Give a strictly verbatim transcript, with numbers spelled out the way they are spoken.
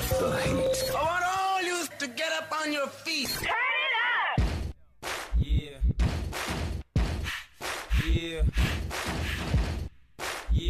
the heat. I want all you to get up on your feet. Turn it up! Yeah. Yeah.